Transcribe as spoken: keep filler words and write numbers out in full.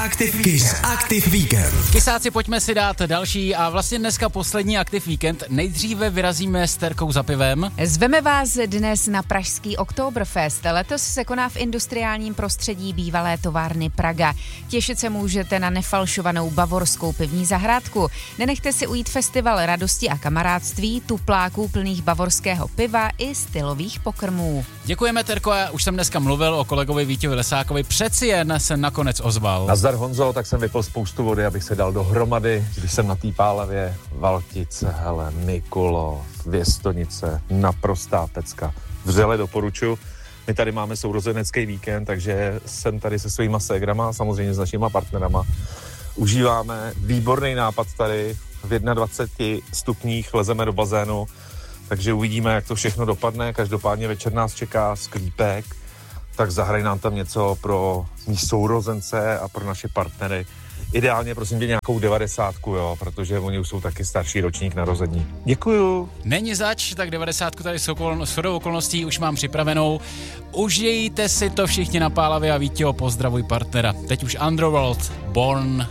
Aktiv Kiss Aktiv Víkend. Kysáci, pojďme si dát další a vlastně dneska poslední Aktiv Víkend. Nejdříve vyrazíme s Terkou za pivem. Zveme vás dnes na pražský Oktoberfest. Letos se koná v industriálním prostředí bývalé továrny Praga. Těšit se můžete na nefalšovanou bavorskou pivní zahrádku. Nenechte si ujít festival radosti a kamarádství, tupláků plných bavorského piva i stylových pokrmů. Děkujeme, Terko, já už jsem dneska mluvil o kolegovi Vítěvi Lesákovi, přeci jen se nakonec ozval. Nazdar, Honzo, tak jsem vypil spoustu vody, abych se dal dohromady, když jsem na té Pálavě. Valtice, hele, Mikulo, Věstonice, naprostá pecka. Vřele doporučuji. My tady máme sourozenecký víkend, takže jsem tady se svýma ségrama, samozřejmě s našima partnerama. Užíváme výborný nápad tady, v dvaceti jedné stupních lezeme do bazénu, takže uvidíme, jak to všechno dopadne. Každopádně večer nás čeká sklípek, tak zahraj nám tam něco pro mý sourozence a pro naše partnery. Ideálně, prosím tě, nějakou devadesátku, jo, protože oni už jsou taky starší ročník narození. Děkuju. Není zač, tak devadesátku tady s shodou okolností už mám připravenou. Užijte si to všichni na Pálavě a Vítěho, pozdravuj partnera. Teď už Underworld, Born